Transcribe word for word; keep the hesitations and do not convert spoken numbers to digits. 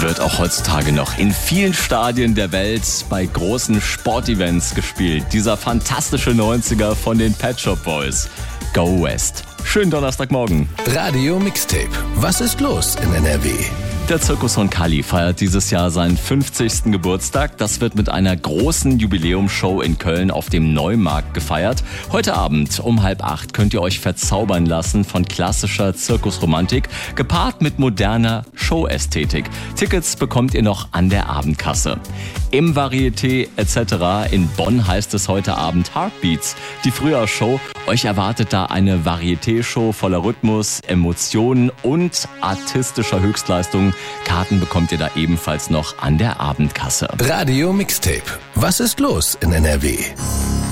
wird auch heutzutage noch in vielen Stadien der Welt bei großen Sportevents gespielt. Dieser fantastische neunziger von den Pet Shop Boys. Go West. Schönen Donnerstagmorgen. Radio Mixtape. Was ist los in N R W? Der Zirkus Roncalli feiert dieses Jahr seinen fünfzigsten Geburtstag. Das wird mit einer großen Jubiläumsshow in Köln auf dem Neumarkt gefeiert. Heute Abend um halb acht könnt ihr euch verzaubern lassen von klassischer Zirkusromantik, gepaart mit moderner Showästhetik. Tickets bekommt ihr noch an der Abendkasse. Im Varieté et cetera in Bonn heißt es heute Abend Heartbeats, die Frühjahrsshow. Euch erwartet da eine Varieté-Show voller Rhythmus, Emotionen und artistischer Höchstleistung. Karten bekommt ihr da ebenfalls noch an der Abendkasse. Radio Mixtape. Was ist los in N R W?